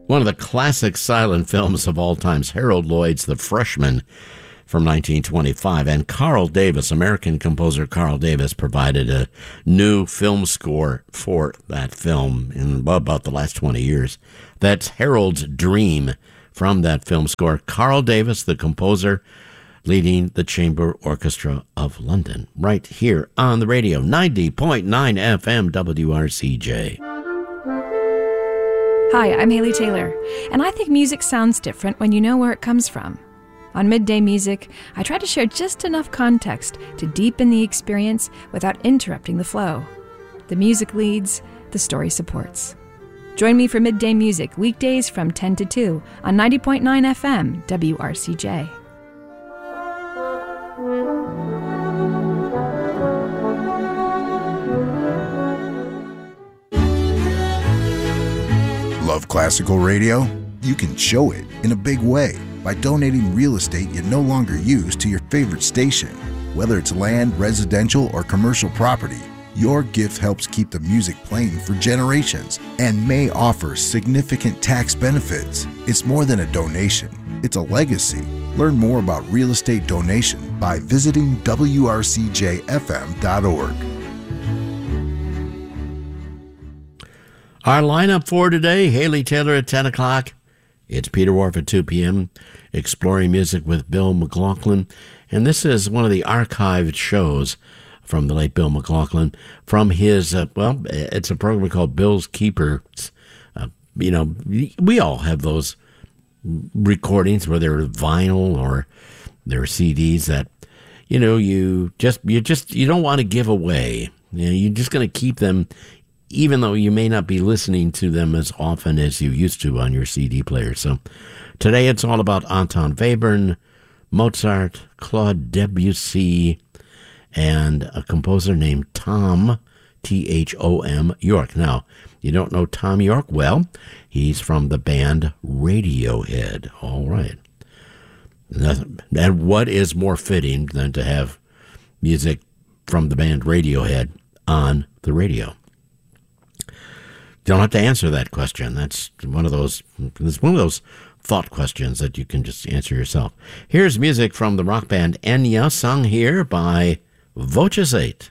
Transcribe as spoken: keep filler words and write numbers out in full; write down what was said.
One of the classic silent films of all times, Harold Lloyd's The Freshman from nineteen twenty-five. And Carl Davis, American composer Carl Davis, provided a new film score for that film in about the last twenty years. That's Harold's Dream from that film score. Carl Davis, the composer, leading the Chamber Orchestra of London, right here on the radio, ninety point nine F M W R C J. Hi, I'm Haley Taylor, and I think music sounds different when you know where it comes from. On Midday Music, I try to share just enough context to deepen the experience without interrupting the flow. The music leads, the story supports. Join me for Midday Music weekdays from ten to two on ninety point nine F M W R C J. Love classical radio? You can show it in a big way by donating real estate you no longer use to your favorite station. Whether it's land, residential, or commercial property, your gift helps keep the music playing for generations and may offer significant tax benefits. It's more than a donation, it's a legacy. Learn more about real estate donation by visiting W R C J F M dot org. Our lineup for today, Haley Taylor at ten o'clock. It's Peter Wharf at two p.m., Exploring Music with Bill McLaughlin. And this is one of the archived shows from the late Bill McLaughlin from his, uh, well, it's a program called Bill's Keepers. Uh, you know, we all have those recordings, whether they're vinyl or they're C Ds that, you know, you just, you just, you don't want to give away. You know, you're just going to keep them, even though you may not be listening to them as often as you used to on your C D player. So today it's all about Anton Webern, Mozart, Claude Debussy, and a composer named Thom, T H O M, Yorke. Now, you don't know Thom Yorke? Well, he's from the band Radiohead. All right. And what is more fitting than to have music from the band Radiohead on the radio? You don't have to answer that question. That's one of those, it's one of those thought questions that you can just answer yourself. Here's music from the rock band Enya, sung here by Voces eight.